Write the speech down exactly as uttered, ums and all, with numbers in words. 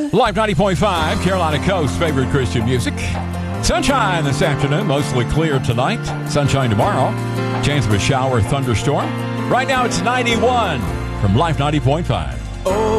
Live ninety point five, Carolina Coast's favorite Christian music. Sunshine this afternoon, mostly clear tonight. Sunshine tomorrow. Chance of a shower, thunderstorm. Right now it's ninety-one from Live ninety point five. Oh.